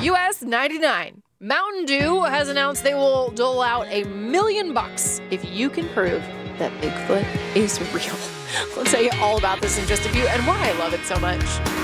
US 99. Mountain Dew has announced they will dole out $1 million if you can prove that Bigfoot is real. Let's tell you all about this in just a few and why I love it so much.